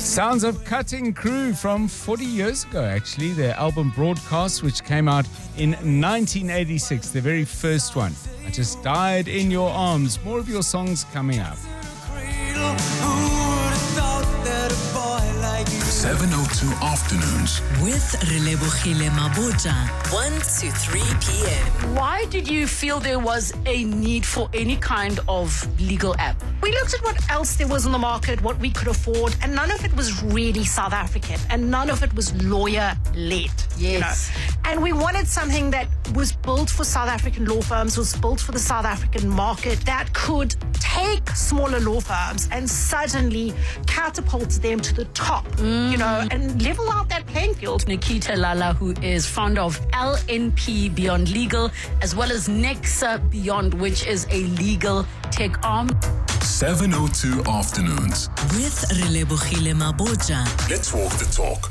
Sounds of Cutting Crew from 40 years ago, actually. Their album Broadcast, which came out in 1986, the very first one. I Just Died in Your Arms. More of your songs coming up. 702 Afternoons with Relebogile Mabotja, 1 to 3 p.m. Why did you feel there was a need for any kind of legal app? We looked at what else there was on the market, what we could afford, and none of it was really South African, and none of it was lawyer-led. Yes. And we wanted something that was built for South African law firms, was built for the South African market, that could take smaller law firms and suddenly catapult them to the top, and level out that playing field. Nikita Lala, who is founder of LNP Beyond Legal, as well as Nexa Beyond, which is a legal tech arm. 702 Afternoons with Relebogile Mabotja. Let's walk the talk.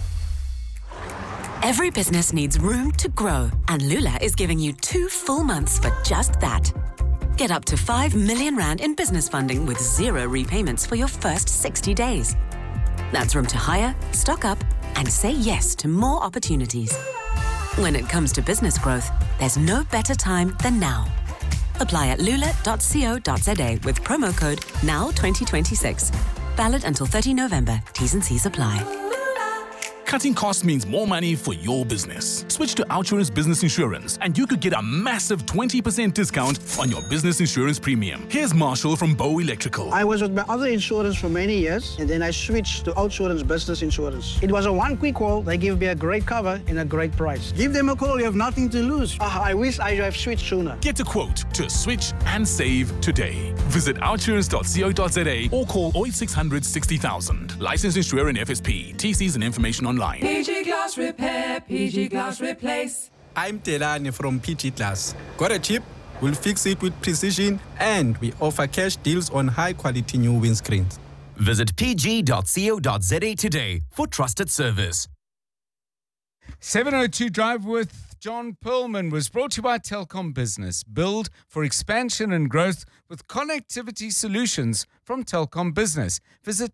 Every business needs room to grow, and Lula is giving you 2 full months for just that. Get up to 5 million rand in business funding with 0 repayments for your first 60 days. That's room to hire, stock up, and say yes to more opportunities. When it comes to business growth, there's no better time than now. Apply at lula.co.za with promo code NOW2026. Valid until 30 November. T's and C's apply. Cutting costs means more money for your business. Switch to Outsurance Business Insurance and you could get a massive 20% discount on your business insurance premium. Here's Marshall from Bow Electrical. I was with my other insurance for many years and then I switched to Outsurance Business Insurance. It was a one quick call. They give me a great cover and a great price. Give them a call. You have nothing to lose. I wish I have switched sooner. Get a quote to switch and save today. Visit outsurance.co.za or call 0800 60,000. Licensed insurer and FSP. TCs and information online. PG Glass Repair, PG Glass Replace. I'm Telane from PG Glass. Got a chip? We'll fix it with precision and we offer cash deals on high-quality new windscreens. Visit pg.co.za today for trusted service. 702 Drive with John Perlman was brought to you by Telkom Business. Build for expansion and growth with connectivity solutions from Telkom Business. Visit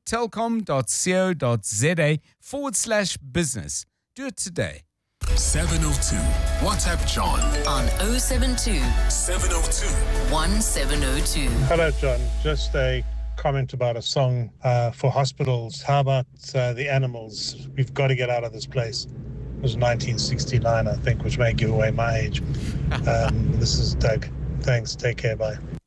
telkom.co.za/business. Do it today. 702. WhatsApp John on 072 702 1702. Hello, John. Just a comment about a song for hospitals. How about The Animals? We've got to get out of this place. It was 1969, I think, which may give away my age. This is Doug. Thanks. Take care. Bye.